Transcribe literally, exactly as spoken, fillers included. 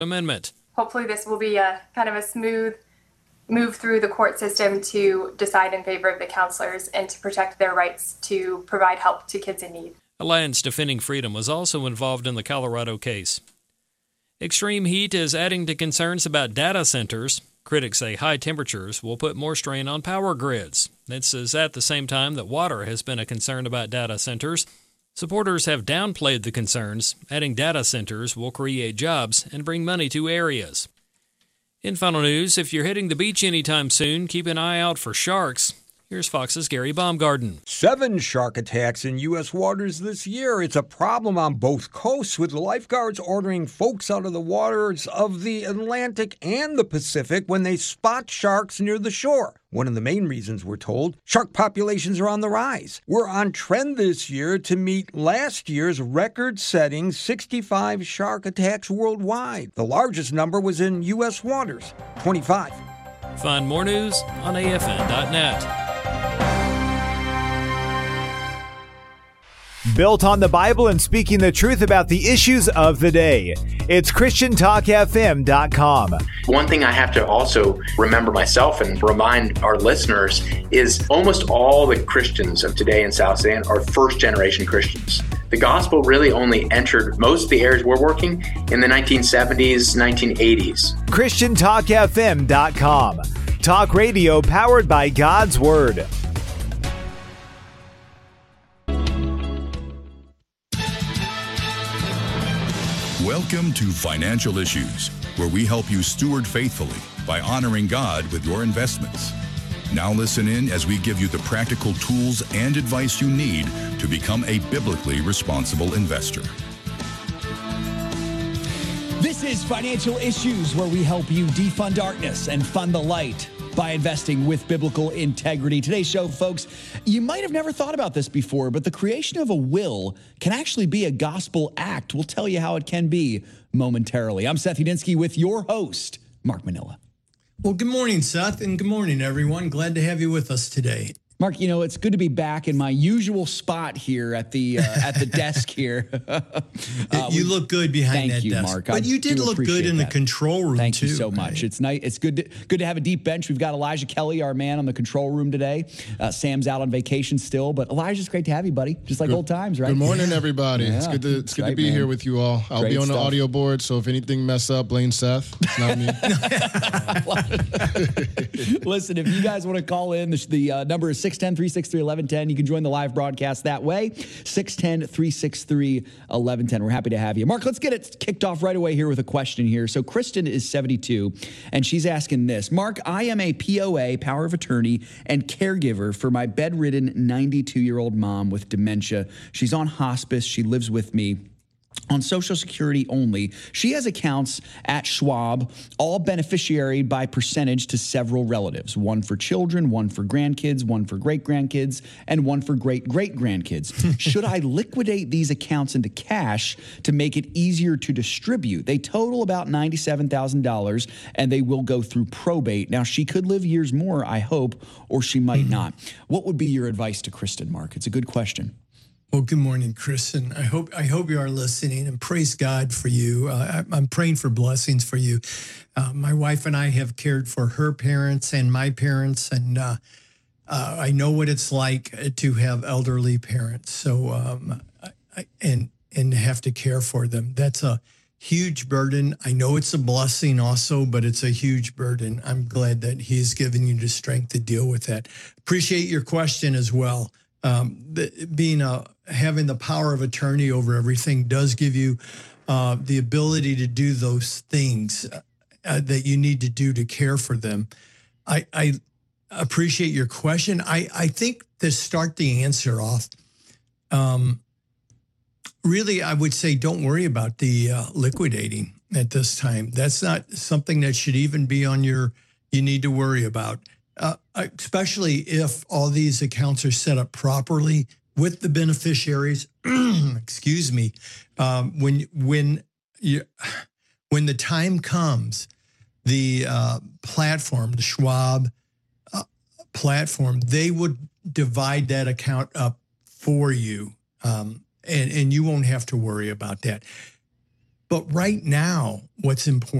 Amendment. Hopefully this will be a kind of a smooth move through the court system to decide in favor of the counselors and to protect their rights to provide help to kids in need. Alliance Defending Freedom was also involved in the Colorado case. Extreme heat is adding to concerns about data centers. Critics say high temperatures will put more strain on power grids. This is at the same time that water has been a concern about data centers. Supporters have downplayed the concerns, adding data centers will create jobs and bring money to areas. In final news, if you're hitting the beach anytime soon, keep an eye out for sharks. Here's Fox's Gary Baumgarten. Seven shark attacks in U S waters this year. It's a problem on both coasts, with lifeguards ordering folks out of the waters of the Atlantic and the Pacific when they spot sharks near the shore. One of the main reasons, we're told, shark populations are on the rise. We're on trend this year to meet last year's record-setting sixty-five shark attacks worldwide. The largest number was in U S waters, twenty-five. Find more news on A F N dot net. Built on the Bible and speaking the truth about the issues of the day. It's Christian Talk F M dot com. One thing I have to also remember myself and remind our listeners is almost all the Christians of today in South Sudan are first-generation Christians. The gospel really only entered most of the areas we're working in the nineteen seventies, nineteen eighties. Christian Talk F M dot com. Talk radio powered by God's Word. Welcome to Financial Issues, where we help you steward faithfully by honoring God with your investments. Now listen in as we give you the practical tools and advice you need to become a biblically responsible investor. This is Financial Issues, where we help you defund darkness and fund the light by investing with biblical integrity. Today's show, folks, you might have never thought about this before, but the creation of a will can actually be a gospel act. We'll tell you how it can be momentarily. I'm Seth Udinsky with your host, Mark Manila. Well, good morning, Seth, and good morning, everyone. Glad to have you with us today. Mark, you know, it's good to be back in my usual spot here at the uh, at the desk here. uh, you look good behind thank that you, desk. Mark. But I you did look good in that. the control room, thank too. Thank you so much. Right. It's nice. It's good to, good to have a deep bench. We've got Elijah Kelly, our man, on the control room today. Uh, Sam's out on vacation still, but Elijah's great to have you, buddy. Just like good, old times, right? Good morning, everybody. Yeah. It's good to it's good right, to be man. here with you all. I'll great be on stuff. the audio board, so if anything mess up, blame Seth. It's not me. Listen, if you guys want to call in, the, the uh, number is six one zero, three six three, one one one zero. You can join the live broadcast that way, six one zero, three six three, one one one zero. We're happy to have you. Mark, let's get it kicked off right away here with a question here. So Kristen is seventy-two, and she's asking this. Mark, I am a P O A, power of attorney, and caregiver for my bedridden ninety-two-year-old mom with dementia. She's on hospice. She lives with me on Social Security only. She has accounts at Schwab, all beneficiary by percentage to several relatives, one for children, one for grandkids, one for great-grandkids, and one for great-great-grandkids. Should I liquidate these accounts into cash to make it easier to distribute? They total about ninety-seven thousand dollars, and they will go through probate. Now, she could live years more, I hope, or she might not. What would be your advice to Kristen, Mark? It's a good question. Well, good morning, Kristen. I hope I hope you are listening, and praise God for you. Uh, I, I'm praying for blessings for you. Uh, my wife and I have cared for her parents and my parents, and uh, uh, I know what it's like to have elderly parents. So, um, I, and and have to care for them. That's a huge burden. I know it's a blessing also, but it's a huge burden. I'm glad that He's given you the strength to deal with that. Appreciate your question as well. Um, the, being a having the power of attorney over everything does give you uh, the ability to do those things uh, that you need to do to care for them. I, I appreciate your question. I, I think to start the answer off, um, really, I would say don't worry about the uh, liquidating at this time. That's not something that should even be on your, you need to worry about. Uh, especially if all these accounts are set up properly with the beneficiaries. Excuse me. Um, when when you when the time comes, the uh, platform, the Schwab uh, platform, they would divide that account up for you, um, and and you won't have to worry about that. But right now, what's important